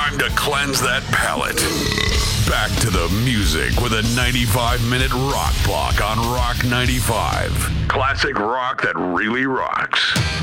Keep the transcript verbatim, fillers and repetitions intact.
Time to cleanse that palate. Back to the music with a ninety-five minute rock block on Rock ninety-five. Classic rock that really rocks.